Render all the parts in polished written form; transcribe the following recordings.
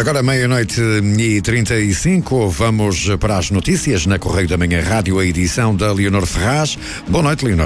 Agora 00:35, vamos para as notícias na Correio da Manhã Rádio, a edição da Leonor Ferraz. Boa noite, Leonor.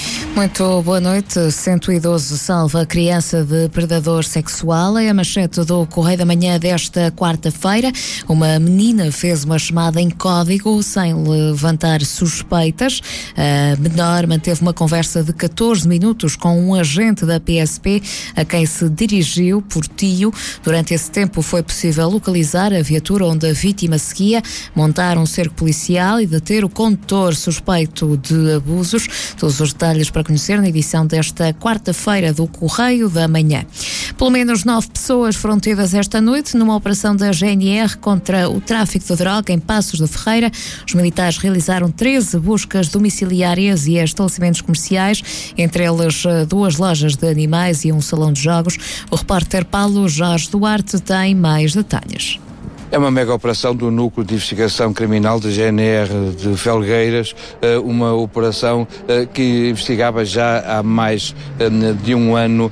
Muito boa noite. 112 salva a criança de predador sexual. É a manchete do Correio da Manhã desta quarta-feira. Uma menina fez uma chamada em código sem levantar suspeitas. A menor manteve uma conversa de 14 minutos com um agente da PSP a quem se dirigiu por tio. Durante esse tempo foi possível localizar a viatura onde a vítima seguia, montar um cerco policial e deter o condutor suspeito de abusos. Todos os detalhes para conhecer na edição desta quarta-feira do Correio da Manhã. Pelo menos 9 pessoas foram detidas esta noite numa operação da GNR contra o tráfico de droga em Passos de Ferreira. Os militares realizaram 13 buscas domiciliárias e estabelecimentos comerciais, entre eles 2 lojas de animais e um salão de jogos. O repórter Paulo Jorge Duarte tem mais detalhes. É uma mega operação do Núcleo de Investigação Criminal da GNR de Felgueiras, uma operação que investigava já há mais de um ano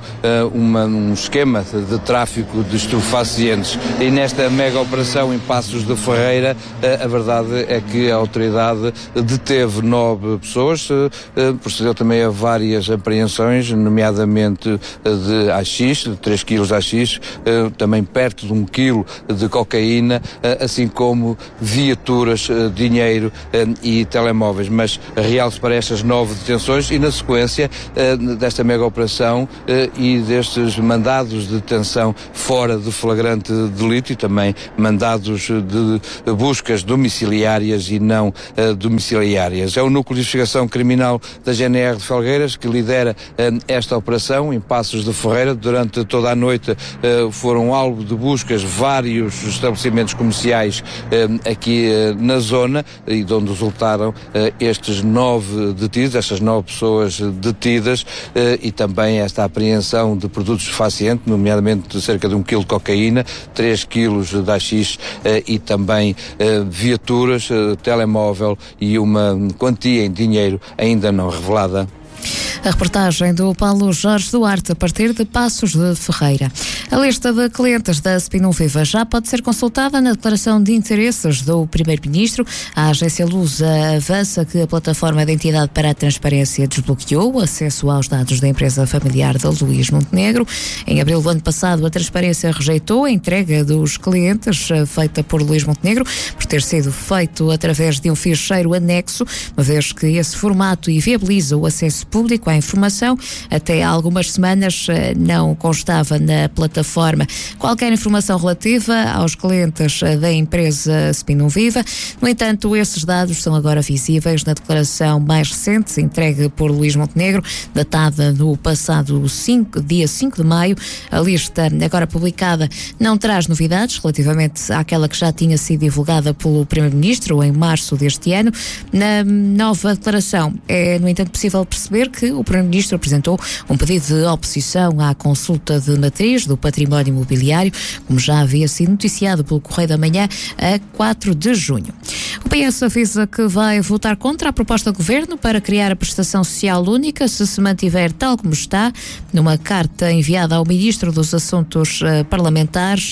um esquema de tráfico de estupefacientes. E nesta mega operação em Passos de Ferreira, a verdade é que a autoridade deteve 9 pessoas, procedeu também a várias apreensões, nomeadamente de AX, de 3 quilos de AX, também perto de 1 quilo de cocaína, assim como viaturas, dinheiro e telemóveis. Mas realce para estas 9 detenções e na sequência desta mega operação e destes mandados de detenção fora de flagrante delito e também mandados de buscas domiciliárias e não domiciliárias. É o Núcleo de Investigação Criminal da GNR de Felgueiras que lidera esta operação em Passos de Ferreira. Durante toda a noite foram alvo de buscas vários estabelecimentos comerciais aqui na zona e de onde resultaram estes 9 detidos, estas 9 pessoas detidas e também esta apreensão de produtos estupefacientes, nomeadamente cerca de 1 quilo de cocaína, 3 quilos de AX e também viaturas, telemóvel e uma quantia em dinheiro ainda não revelada. A reportagem do Paulo Jorge Duarte, a partir de Passos de Ferreira. A lista de clientes da Spinum Viva já pode ser consultada na declaração de interesses do Primeiro-Ministro. A agência Lusa avança que a plataforma de entidade para a transparência desbloqueou o acesso aos dados da empresa familiar de Luís Montenegro. Em abril do ano passado, a transparência rejeitou a entrega dos clientes feita por Luís Montenegro, por ter sido feito através de um ficheiro anexo, uma vez que esse formato inviabiliza o acesso público à informação. Até há algumas semanas não constava na plataforma qualquer informação relativa aos clientes da empresa Spinum Viva. No entanto, esses dados são agora visíveis na declaração mais recente, entregue por Luís Montenegro, datada no passado dia 5 de maio. A lista, agora publicada, não traz novidades relativamente àquela que já tinha sido divulgada pelo Primeiro-Ministro em março deste ano. Na nova declaração é, no entanto, possível perceber que o Primeiro-Ministro apresentou um pedido de oposição à consulta de matriz do património imobiliário, como já havia sido noticiado pelo Correio da Manhã a 4 de junho. O PS avisa que vai votar contra a proposta do Governo para criar a prestação social única se mantiver tal como está. Numa carta enviada ao Ministro dos Assuntos Parlamentares,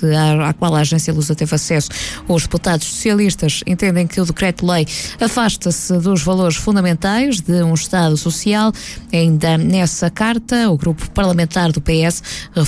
à qual a agência Lusa teve acesso, os deputados socialistas entendem que o decreto-lei afasta-se dos valores fundamentais de um Estado social. Ainda nessa carta, o grupo parlamentar do PS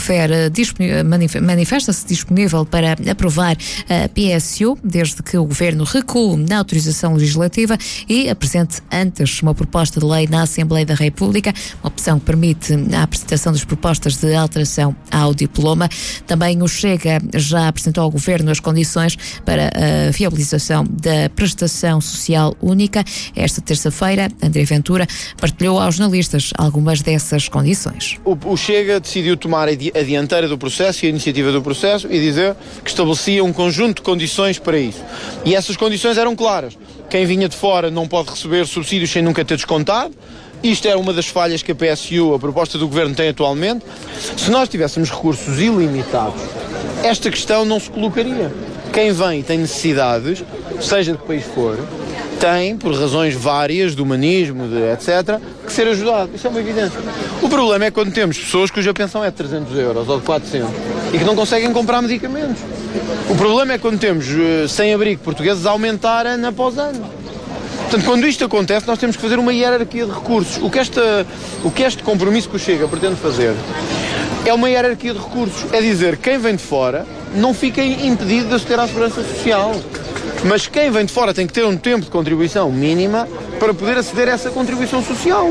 manifesta-se disponível para aprovar a PSU, desde que o Governo recue na autorização legislativa e apresente antes uma proposta de lei na Assembleia da República, uma opção que permite a apresentação das propostas de alteração ao diploma. Também o Chega já apresentou ao Governo as condições para a viabilização da prestação social única. Esta terça-feira, André Ventura partilhou aos jornalistas algumas dessas condições. O Chega decidiu tomar a dianteira do processo e a iniciativa do processo e dizer que estabelecia um conjunto de condições para isso. E essas condições eram claras. Quem vinha de fora não pode receber subsídios sem nunca ter descontado. Isto é uma das falhas que a PSU, a proposta do Governo, tem atualmente. Se nós tivéssemos recursos ilimitados, esta questão não se colocaria. Quem vem e tem necessidades, seja de que país for, tem, por razões várias, de humanismo, etc., que ser ajudado. Isso é uma evidência. O problema é quando temos pessoas cuja pensão é de 300 euros ou de 400 e que não conseguem comprar medicamentos. O problema é quando temos sem-abrigo portugueses a aumentar ano após ano. Portanto, quando isto acontece, nós temos que fazer uma hierarquia de recursos. O que este compromisso que o Chega pretende fazer é uma hierarquia de recursos. É dizer, quem vem de fora não fica impedido de aceder à segurança social. Mas quem vem de fora tem que ter um tempo de contribuição mínima para poder aceder a essa contribuição social.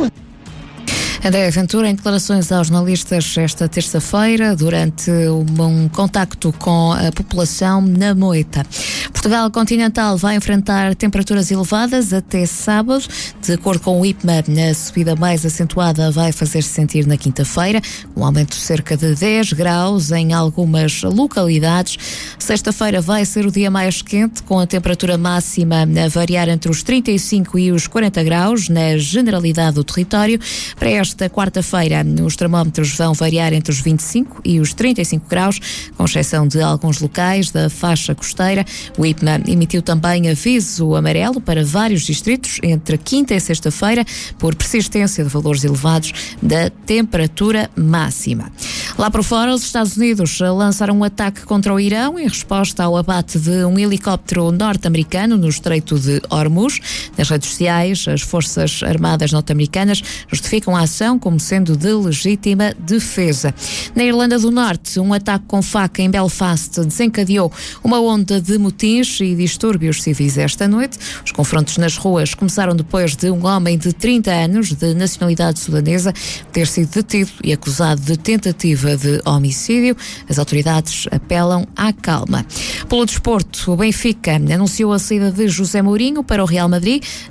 André Ventura, em declarações aos jornalistas esta terça-feira, durante um contacto com a população na Moita. Portugal continental vai enfrentar temperaturas elevadas até sábado. De acordo com o IPMA, a subida mais acentuada vai fazer-se sentir na quinta-feira, um aumento de cerca de 10 graus em algumas localidades. Sexta-feira vai ser o dia mais quente, com a temperatura máxima a variar entre os 35 e os 40 graus na generalidade do território. Para esta quarta-feira, os termómetros vão variar entre os 25 e os 35 graus, com exceção de alguns locais da faixa costeira. O IPMA emitiu também aviso amarelo para vários distritos entre quinta e sexta-feira por persistência de valores elevados da temperatura máxima. Lá por fora, os Estados Unidos lançaram um ataque contra o Irão em resposta ao abate de um helicóptero norte-americano no Estreito de Hormuz. Nas redes sociais, as Forças Armadas norte-americanas justificam a ação como sendo de legítima defesa. Na Irlanda do Norte, um ataque com faca em Belfast desencadeou uma onda de motins e distúrbios civis esta noite. Os confrontos nas ruas começaram depois de um homem de 30 anos, de nacionalidade sudanesa, ter sido detido e acusado de tentativa de homicídio. As autoridades apelam à calma. Pelo desporto, o Benfica anunciou a saída de José Mourinho para o Real Madrid.